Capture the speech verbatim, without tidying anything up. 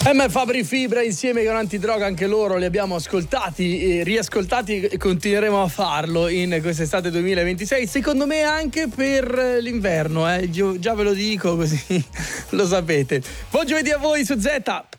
M. Fabri Fibra insieme con Antidroga, anche loro li abbiamo ascoltati e riascoltati e continueremo a farlo in quest'estate duemilaventisei, secondo me anche per l'inverno, eh. Io già ve lo dico così lo sapete. Buon giovedì a voi su Z.